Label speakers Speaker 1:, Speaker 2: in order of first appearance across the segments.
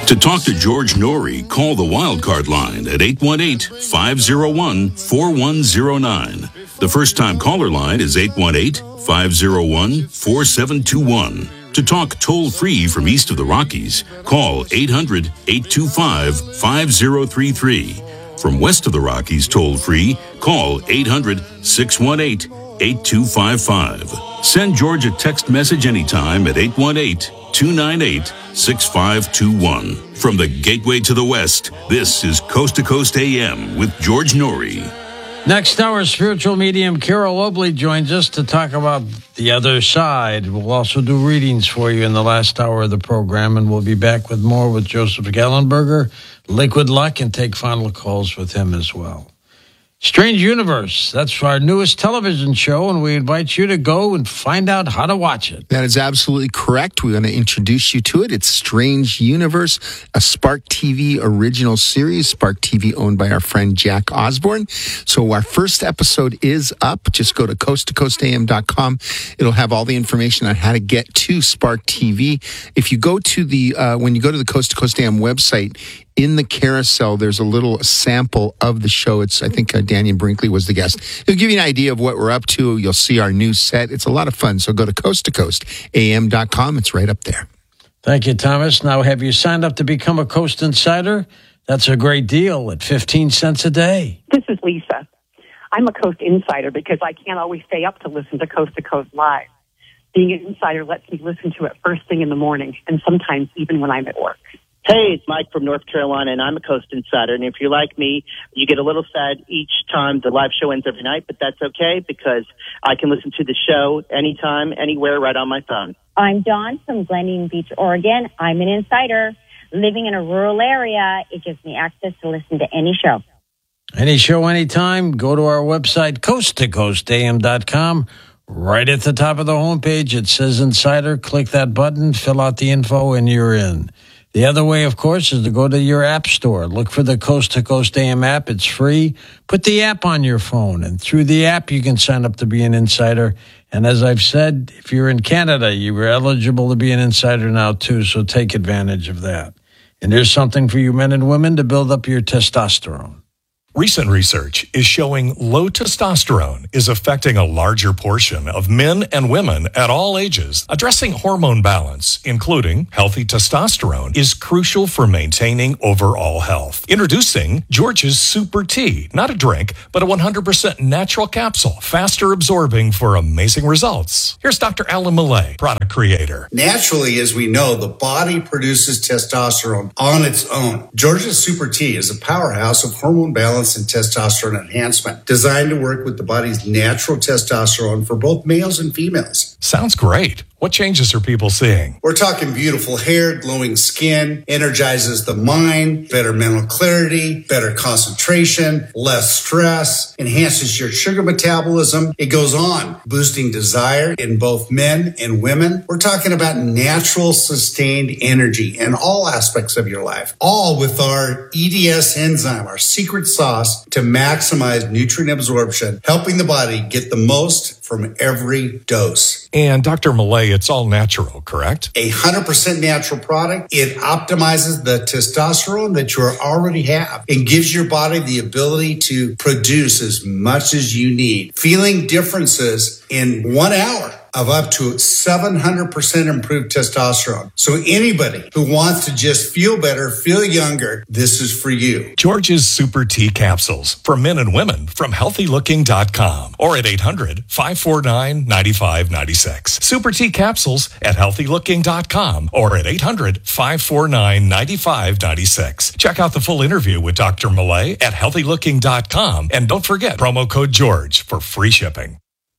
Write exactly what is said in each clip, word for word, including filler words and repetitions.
Speaker 1: To talk to George Norrie, call the Wildcard line at eight one eight, five oh one, four one oh nine. The first-time caller line is eight one eight, five oh one, four seven two one. To talk toll-free from east of the Rockies, call eight hundred, eight two five, five oh three three. From west of the Rockies toll-free, call eight hundred, six one eight, eight two five five. Send George a text message anytime at eight one eight, two nine eight, six five two one. From the gateway to the west, this is Coast to Coast A M with George Norrie.
Speaker 2: Next hour, spiritual medium Carol Obley joins us to talk about the other side. We'll also do readings for you in the last hour of the program, and we'll be back with more with Joseph Gallenberger, Liquid Luck, and take final calls with him as well. Strange Universe, that's our newest television show, and we invite you to go and find out how to watch it.
Speaker 3: That is absolutely correct. We're going to introduce you to it. It's Strange Universe, a Spark T V original series. Spark T V owned by our friend Jack Osborne. So our first episode is up. Just go to coast to coast a m dot com. It'll have all the information on how to get to Spark T V. If you go to the, uh, when you go to the Coast to Coast A M website, in the carousel, there's a little sample of the show. It's, I think, uh, Daniel Brinkley was the guest. It'll give you an idea of what we're up to. You'll see our new set. It's a lot of fun. So go to coast to coast a m dot com. It's right up there.
Speaker 2: Thank you, Thomas. Now, have you signed up to become a Coast Insider? That's a great deal at fifteen cents a day.
Speaker 4: This is Lisa. I'm a Coast Insider because I can't always stay up to listen to Coast to Coast Live. Being an insider lets me listen to it first thing in the morning, and sometimes even when I'm at work.
Speaker 5: Hey, it's Mike from North Carolina, and I'm a Coast Insider. And if you're like me, you get a little sad each time the live show ends every night, but that's okay because I can listen to the show anytime, anywhere, right on my phone.
Speaker 6: I'm Dawn from Glendian Beach, Oregon. I'm an insider. Living in a rural area, it gives me access to listen to any show.
Speaker 2: Any show, anytime. Go to our website, coast to coast a m dot com. Right at the top of the homepage, it says Insider. Click that button, fill out the info, and you're in. The other way, of course, is to go to your app store. Look for the Coast to Coast A M app. It's free. Put the app on your phone, and through the app, you can sign up to be an insider. And as I've said, if you're in Canada, you are eligible to be an insider now, too, so take advantage of that. And there's something for you men and women to build up your testosterone.
Speaker 7: Recent research is showing low testosterone is affecting a larger portion of men and women at all ages. Addressing hormone balance, including healthy testosterone, is crucial for maintaining overall health. Introducing George's Super Tea, not a drink, but a one hundred percent natural capsule, faster absorbing for amazing results. Here's Doctor Alan Millay, product creator.
Speaker 8: Naturally, as we know, the body produces testosterone on its own. George's Super Tea is a powerhouse of hormone balance and testosterone enhancement, designed to work with the body's natural testosterone for both males and females.
Speaker 7: Sounds great. What changes are people seeing?
Speaker 8: We're talking beautiful hair, glowing skin, energizes the mind, better mental clarity, better concentration, less stress, enhances your sugar metabolism. It goes on, boosting desire in both men and women. We're talking about natural, sustained energy in all aspects of your life, all with our E D S enzyme, our secret sauce to maximize nutrient absorption, helping the body get the most from every dose.
Speaker 7: And Doctor Millay, it's all natural, correct?
Speaker 8: A one hundred percent natural product. It optimizes the testosterone that you already have and gives your body the ability to produce as much as you need. Feeling differences in one hour of up to seven hundred percent improved testosterone. So anybody who wants to just feel better, feel younger, this is for you.
Speaker 7: George's Super Tea Capsules for men and women from healthy looking dot com or at eight hundred, five four nine, nine five nine six. Super Tea Capsules at healthy looking dot com or at eight hundred, five four nine, nine five nine six. Check out the full interview with Doctor Millay at healthy looking dot com and don't forget promo code George for free shipping.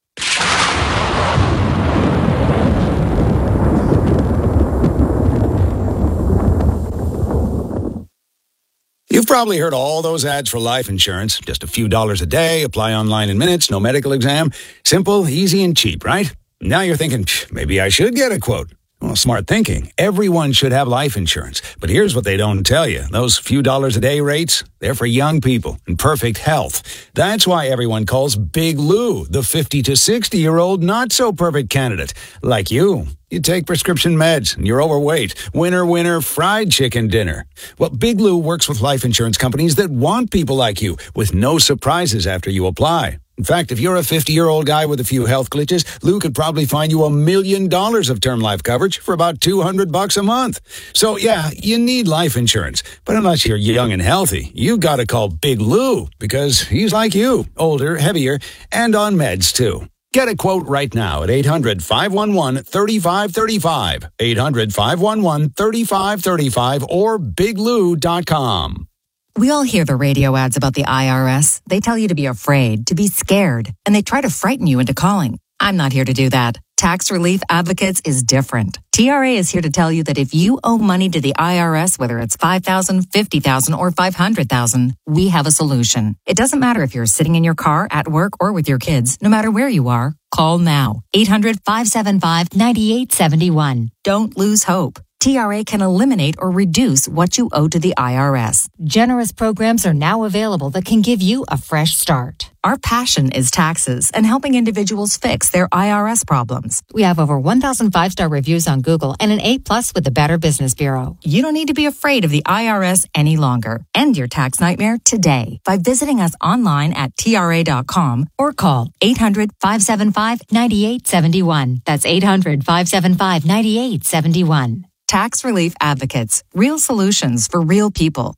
Speaker 9: You've probably heard all those ads for life insurance. Just a few dollars a day, apply online in minutes, no medical exam. Simple, easy, and cheap, right? Now you're thinking, maybe I should get a quote. Well, Well, smart thinking. Everyone should have life insurance. But here's what they don't tell you. Those few dollars a day rates, they're for young people in perfect health. That's why everyone calls Big Lou the fifty to sixty-year-old not-so-perfect candidate. Like you. You take prescription meds and you're overweight. Winner, winner, fried chicken dinner. Well, Big Lou works with life insurance companies that want people like you with no surprises after you apply. In fact, if you're a fifty-year-old guy with a few health glitches, Lou could probably find you a million dollars of term life coverage for about two hundred bucks a month. So, yeah, you need life insurance. But unless you're young and healthy, you got to call Big Lou because he's like you, older, heavier, and on meds, too. Get a quote right now at eight hundred, five one one, three five three five, eight hundred, five one one, three five three five, or big lou dot com.
Speaker 10: We all hear the radio ads about the I R S. They tell you to be afraid, to be scared, and they try to frighten you into calling. I'm not here to do that. Tax Relief Advocates is different. T R A is here to tell you that if you owe money to the I R S, whether it's five thousand dollars, fifty thousand dollars, or five hundred thousand dollars, we have a solution. It doesn't matter if you're sitting in your car, at work, or with your kids. No matter where you are, call now. eight hundred, five seven five, nine eight seven one. Don't lose hope. T R A can eliminate or reduce what you owe to the I R S. Generous programs are now available that can give you a fresh start. Our passion is taxes and helping individuals fix their I R S problems. We have over one thousand five-star reviews on Google and an A plus with the Better Business Bureau. You don't need to be afraid of the I R S any longer. End your tax nightmare today by visiting us online at T R A dot com or call eight hundred, five seven five, nine eight seven one. That's eight hundred, five seven five, nine eight seven one. Tax Relief Advocates. Real solutions for real people.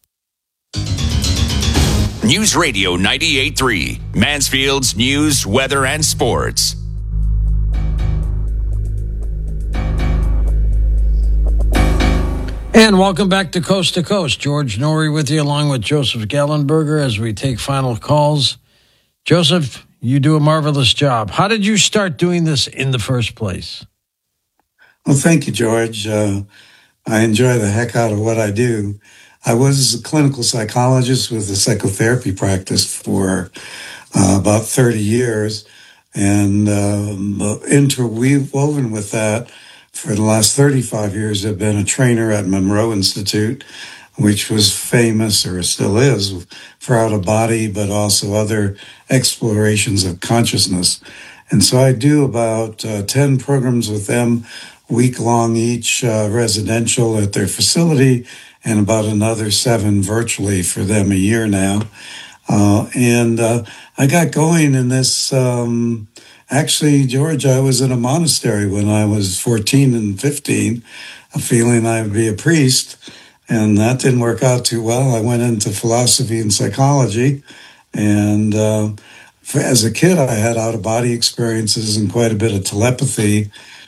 Speaker 11: News Radio ninety-eight point three. Mansfield's news, weather, and sports.
Speaker 2: And welcome back to Coast to Coast. George Noory with you along with Joseph Gallenberger as we take final calls. Joseph, you do a marvelous job. How did you start doing this in the first place?
Speaker 12: Well, thank you, George. Uh, I enjoy the heck out of what I do. I was a clinical psychologist with a psychotherapy practice for uh, about thirty years. And um, interwoven with that, for the last thirty-five years, I've been a trainer at Monroe Institute, which was famous, or still is, for out of body, but also other explorations of consciousness. And so I do about uh, ten programs with them, week long each, uh, residential at their facility, and about another seven virtually for them a year now. Uh, and uh, I got going in this, um, actually, George, I was in a monastery when I was fourteen and fifteen, feeling I would be a priest, and that didn't work out too well. I went into philosophy and psychology, and uh, for, as a kid, I had out-of-body experiences and quite a bit of telepathy,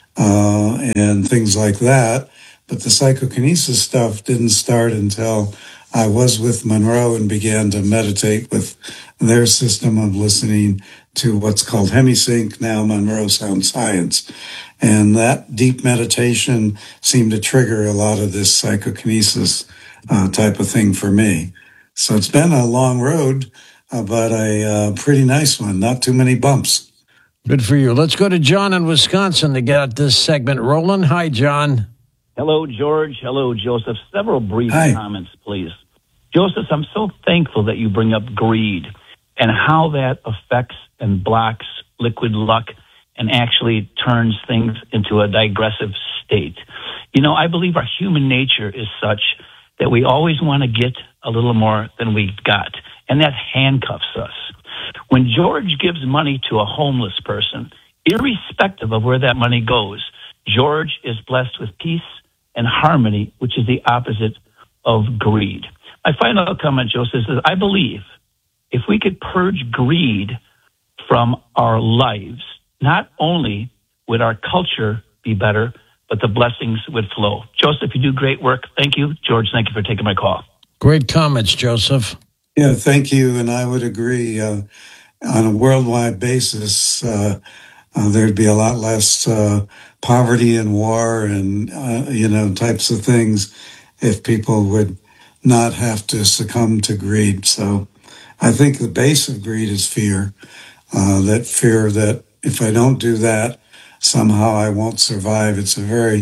Speaker 12: Uh, and things like that. But the psychokinesis stuff didn't start until I was with Monroe and began to meditate with their system of listening to what's called Hemisync, now Monroe Sound Science. And that deep meditation seemed to trigger a lot of this psychokinesis uh, type of thing for me. So it's been a long road, uh, but a uh, pretty nice one. Not too many bumps.
Speaker 2: Good for you. Let's go to John in Wisconsin to get this segment rolling. Hi, John.
Speaker 13: Hello, George. Hello, Joseph. Several brief
Speaker 12: Hi.
Speaker 13: comments, please. Joseph, I'm so thankful that you bring up greed and how that affects and blocks liquid luck and actually turns things into a digressive state. You know, I believe our human nature is such that we always want to get a little more than we got, and that handcuffs us. When George gives money to a homeless person, irrespective of where that money goes, George is blessed with peace and harmony, which is the opposite of greed. My final comment, Joseph, is I believe if we could purge greed from our lives, not only would our culture be better, but the blessings would flow. Joseph, you do great work. Thank you. George, thank you for taking my call.
Speaker 2: Great comments, Joseph.
Speaker 12: Yeah, thank you. And I would agree. Uh, on a worldwide basis, uh, uh, there'd be a lot less uh, poverty and war and, uh, you know, types of things if people would not have to succumb to greed. So I think the base of greed is fear, uh, that fear that if I don't do that, somehow I won't survive. It's a very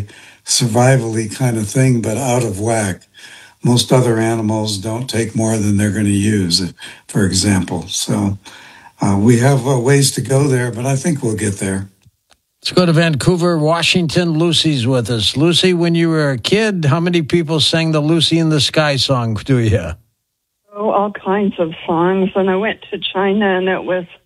Speaker 12: survivally kind of thing, but out of whack. Most other animals don't take more than they're going to use, for example. So uh, we have uh, ways to go there, but I think we'll get there.
Speaker 2: Let's go to Vancouver, Washington. Lucy's with us. Lucy, when you were a kid, how many people sang the Lucy in the Sky song to you?
Speaker 14: Oh, all kinds of songs. And I went to China, and it was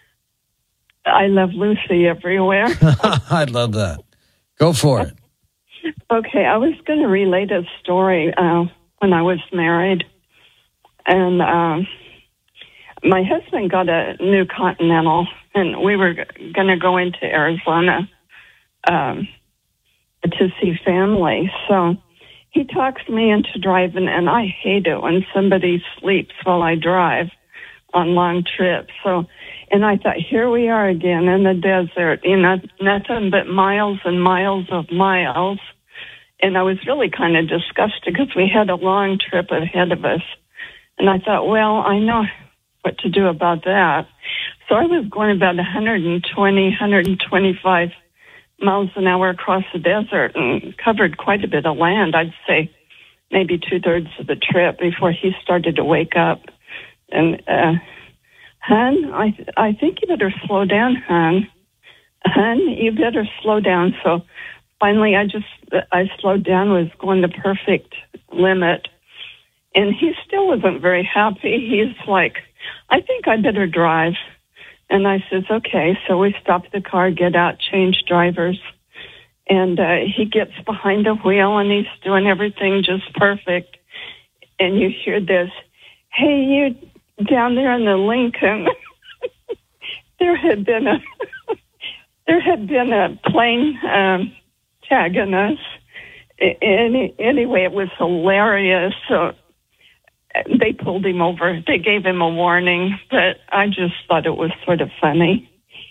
Speaker 14: I Love Lucy everywhere.
Speaker 2: I love that. Go for it.
Speaker 14: Okay, I was going to relate a story uh, when I was married. And um, my husband got a new Continental, and we were going to go into Arizona um, to see family. So he talks me into driving, and I hate it when somebody sleeps while I drive on long trips. So, and I thought, here we are again in the desert, you know, nothing but miles and miles of miles. And I was really kind of disgusted because we had a long trip ahead of us. And I thought, well, I know what to do about that. So I was going about one hundred twenty, one hundred twenty-five miles an hour across the desert and covered quite a bit of land. I'd say maybe two-thirds of the trip before he started to wake up. And, uh, hon, I, th- I think you better slow down, hon. Hon, you better slow down. So finally, I just, I slowed down, was going the perfect limit. And he still wasn't very happy. He's like, I think I better drive. And I says, okay. So we stop the car, get out, change drivers. And uh, he gets behind the wheel, and he's doing everything just perfect. And you hear this, hey, you down there in the Lincoln, there had been a, there had been a plane um, tagging us. Any, anyway, it was hilarious. So they pulled him over. They gave him a warning, but I just thought it was sort of funny.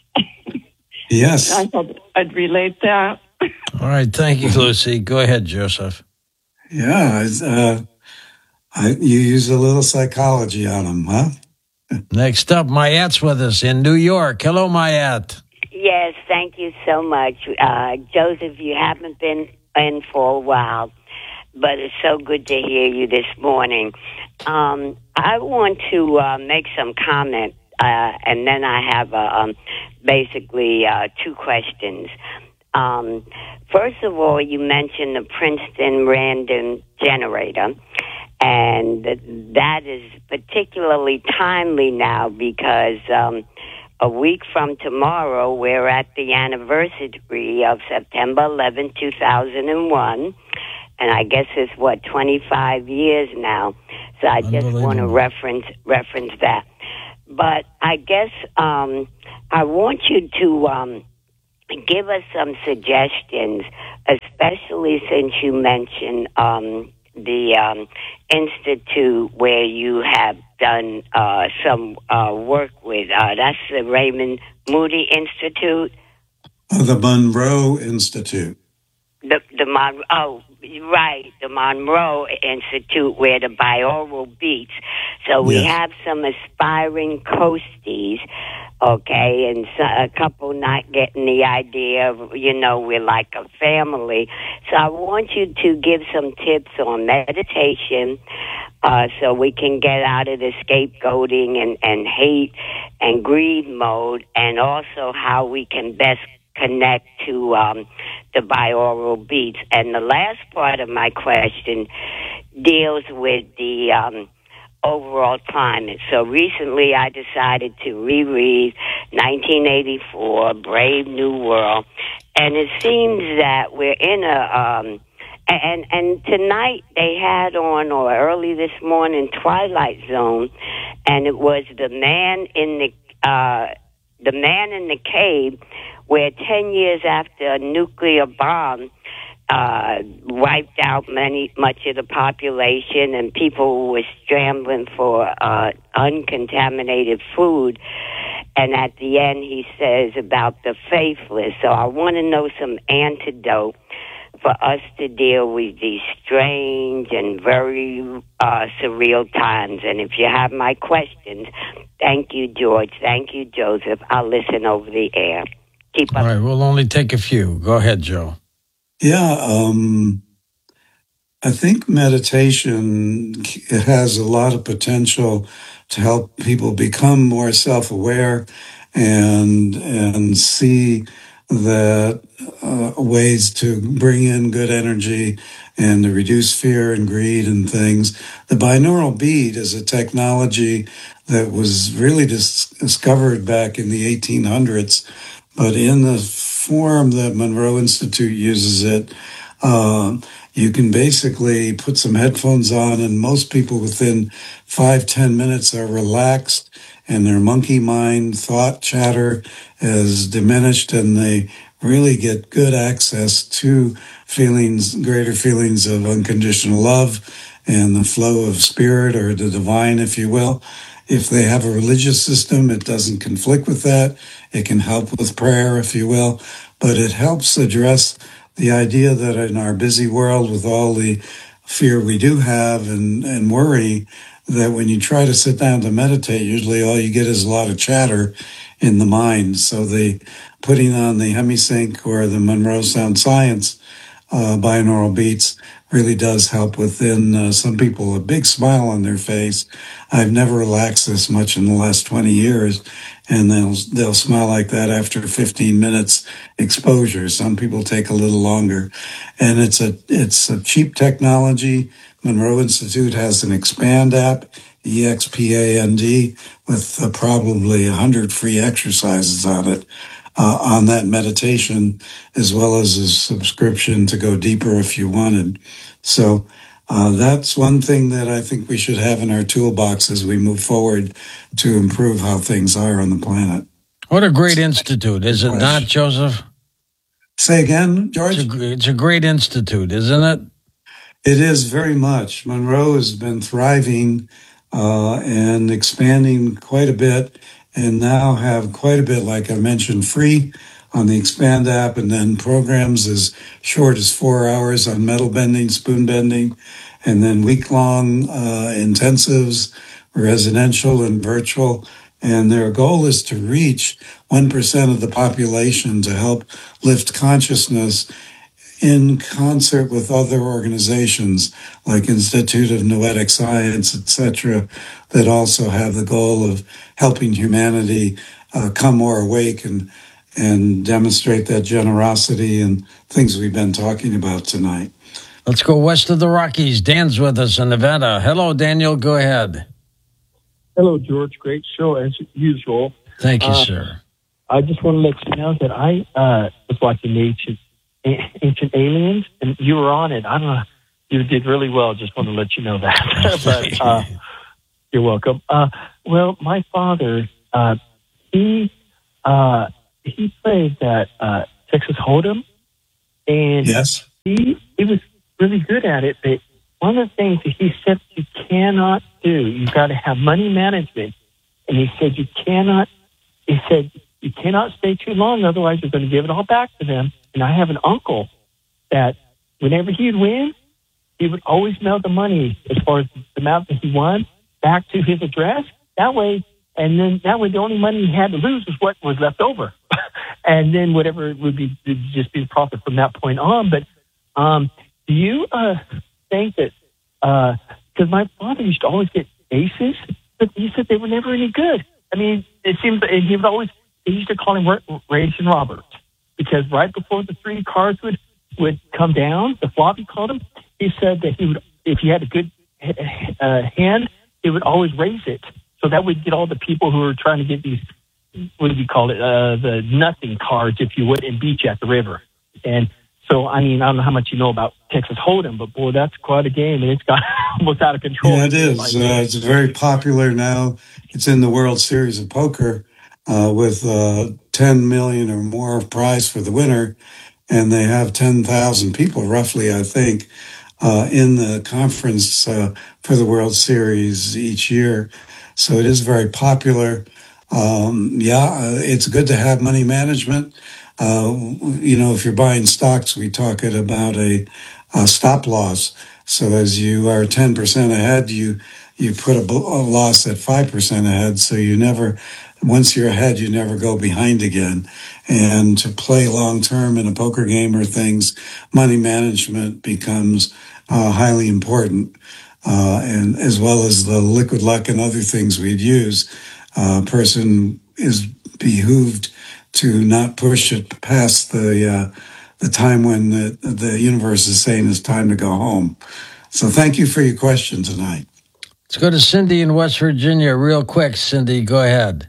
Speaker 12: Yes.
Speaker 14: I thought I'd relate that.
Speaker 2: All right. Thank you, Lucy. Go ahead, Joseph.
Speaker 12: Yeah. Uh, I, you use a little psychology on them, huh?
Speaker 2: Next up, Mayatte's with us in New York. Hello, Mayette.
Speaker 15: Yes, thank you so much. Uh, Joseph, you haven't been in for a while, but it's so good to hear you this morning. Um, I want to uh, make some comment, uh, and then I have uh, um, basically uh, two questions. Um, first of all, you mentioned the Princeton Random Generator, and that is particularly timely now because um, a week from tomorrow, we're at the anniversary of September eleventh, two thousand one. And I guess it's, what, twenty-five years now. So I just want to reference reference that. But I guess um, I want you to um, give us some suggestions, especially since you mentioned um, the um, institute where you have done uh, some uh, work with. Uh, that's the Raymond Moody Institute.
Speaker 12: Uh, the Monroe Institute.
Speaker 15: The the Mon oh right the Monroe Institute where the binaural beats. So we
Speaker 12: yes.
Speaker 15: have some aspiring coasties, okay, and so, a couple not getting the idea of, you know, we're like a family. So I want you to give some tips on meditation, uh, so we can get out of the scapegoating and and hate and greed mode, and also how we can best connect to um, the binaural beats. And the last part of my question deals with the um, overall climate. So recently I decided to reread nineteen eighty-four, Brave New World, and it seems that we're in a... Um, and and tonight they had on, or early this morning, Twilight Zone, and it was the man in the... Uh, the man in the cave, where ten years after a nuclear bomb uh, wiped out many much of the population, and people were scrambling for uh, uncontaminated food. And at the end, he says about the faithless. So I want to know some antidote for us to deal with these strange and very uh, surreal times. And if you have my questions, thank you, George. Thank you, Joseph. I'll listen over the air. Keep up.
Speaker 2: All right, we'll only take a few. Go ahead, Joe.
Speaker 12: Yeah, um, I think meditation has a lot of potential to help people become more self-aware and and see that uh, ways to bring in good energy and to reduce fear and greed and things. The binaural beat is a technology that was really dis- discovered back in the eighteen hundreds, but in the form that Monroe Institute uses it, uh, you can basically put some headphones on, and most people within five, ten minutes are relaxed, and their monkey mind thought chatter is diminished, and they really get good access to feelings, greater feelings of unconditional love and the flow of spirit or the divine, if you will. If they have a religious system, it doesn't conflict with that. It can help with prayer, if you will, but it helps address the idea that in our busy world with all the fear we do have and, and worry, that when you try to sit down to meditate, usually all you get is a lot of chatter in the mind. So the putting on the Hemisync or the Monroe Sound Science uh, binaural beats really does help within uh, some people, a big smile on their face. I've never relaxed this much in the last twenty years, and they'll they'll smile like that after fifteen minutes exposure. Some people take a little longer, and it's a it's a cheap technology. Monroe Institute has an Expand app, E X P A N D, with uh, probably one hundred free exercises on it, uh, on that meditation, as well as a subscription to go deeper if you wanted. So uh, that's one thing that I think we should have in our toolbox as we move forward to improve how things are on the planet.
Speaker 2: What a great institute, is it not, Joseph?
Speaker 12: Say again, George?
Speaker 2: It's a, it's a great institute, isn't it?
Speaker 12: It is very much. Monroe has been thriving uh, and expanding quite a bit, and now have quite a bit, like I mentioned, free on the Expand app, and then programs as short as four hours on metal bending, spoon bending, and then week-long uh, intensives, residential and virtual. And their goal is to reach one percent of the population to help lift consciousness in concert with other organizations like Institute of Noetic Science, et cetera, that also have the goal of helping humanity uh, come more awake and and demonstrate that generosity and things we've been talking about tonight.
Speaker 2: Let's go west of the Rockies. Dan's with us in Nevada. Hello, Daniel. Go ahead.
Speaker 16: Hello, George. Great show, as usual.
Speaker 2: Thank you,
Speaker 16: uh,
Speaker 2: sir.
Speaker 16: I just want to let you know that I uh, was watching Ancient, Ancient Aliens, and you were on it. I don't know. You did really well. Just want to let you know that. but uh, you're welcome. Uh, well, my father, uh, he uh, he played that uh, Texas Hold'em, and
Speaker 12: yes,
Speaker 16: he he was really good at it. But one of the things that he said you cannot do, you've got to have money management, and he said you cannot. He said you cannot stay too long, otherwise you're going to give it all back to them. And I have an uncle that whenever he'd win, he would always mail the money as far as the amount that he won back to his address. That way, and then that way the only money he had to lose was what was left over. And then whatever would be would just be the profit from that point on. But um, do you uh, think that, because uh, my father used to always get aces, but he said they were never any good. I mean, it seems that he would always, he used to call him Racing Robert, because right before the three cards would, would come down, the flop, he called him, he said that he would, if he had a good uh, hand, he would always raise it. So that would get all the people who were trying to get these, what do you call it, uh, the nothing cards, if you would, and beat you at the river. And so, I mean, I don't know how much you know about Texas Hold'em, but boy, that's quite a game, and it's got almost out of control.
Speaker 12: Yeah, it is. Uh, it's very popular now. It's in the World Series of Poker uh, with uh, ten million or more prize for the winner, and they have ten thousand people, roughly, I think, uh, in the conference uh, for the World Series each year. So it is very popular. Um, yeah, uh, it's good to have money management. Uh, you know, if you're buying stocks, we talk about a, a stop loss. So as you are ten percent ahead, you you put a, a loss at five percent ahead. So you never once you're ahead, you never go behind again. And to play long term in a poker game or things, money management becomes uh, highly important. Uh, and as well as the liquid luck and other things we'd use, a uh, person is behooved to not push it past the uh, the time when the, the universe is saying it's time to go home. So thank you for your question tonight.
Speaker 2: Let's go to Cindy in West Virginia real quick. Cindy, go ahead.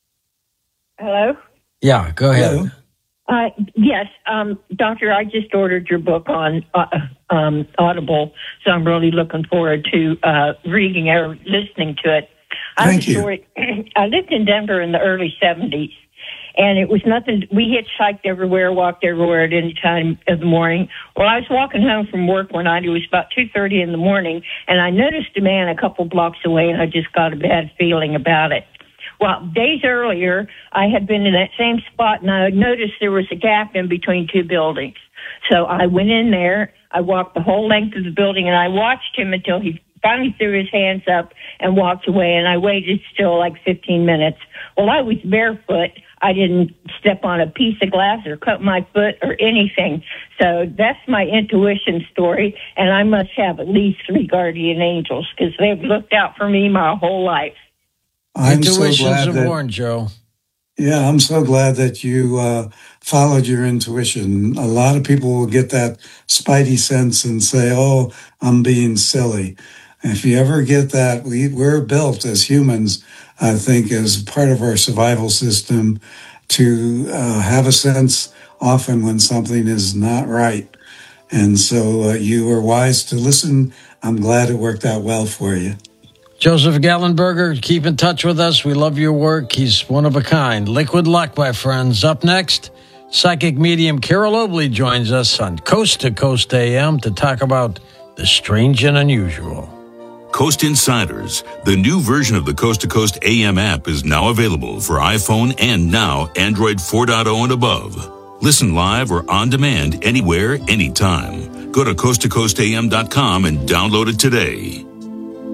Speaker 17: Hello?
Speaker 2: Yeah, go ahead.
Speaker 12: Hello?
Speaker 17: Uh, yes, um, Doctor, I just ordered your book on uh, um, Audible, so I'm really looking forward to uh, reading or listening to it. I
Speaker 12: Thank you.
Speaker 17: Story, I lived in Denver in the early seventies, and it was nothing. We hitchhiked everywhere, walked everywhere at any time of the morning. Well, I was walking home from work one night. It was about two thirty in the morning, and I noticed a man a couple blocks away, and I just got a bad feeling about it. Well, days earlier, I had been in that same spot, and I noticed there was a gap in between two buildings. So I went in there. I walked the whole length of the building, and I watched him until he finally threw his hands up and walked away, and I waited still like fifteen minutes. Well, I was barefoot. I didn't step on a piece of glass or cut my foot or anything. So that's my intuition story, and I must have at least three guardian angels because they've looked out for me my whole life.
Speaker 12: I'm
Speaker 2: Intuition's
Speaker 12: so glad that,
Speaker 2: important, Joe.
Speaker 12: Yeah, I'm so glad that you uh, followed your intuition. A lot of people will get that spidey sense and say, oh, I'm being silly. If you ever get that, we, we're built as humans, I think, as part of our survival system to uh, have a sense often when something is not right. And so uh, you were wise to listen. I'm glad it worked out well for you.
Speaker 2: Joseph Gallenberger, keep in touch with us. We love your work. He's one of a kind. Liquid luck, my friends. Up next, psychic medium Carol Obley joins us on Coast to Coast A M to talk about the strange and unusual.
Speaker 1: Coast Insiders, the new version of the Coast to Coast A M app, is now available for iPhone and now Android four point oh and above. Listen live or on demand anywhere, anytime. Go to coast to coast a m dot com and download it today.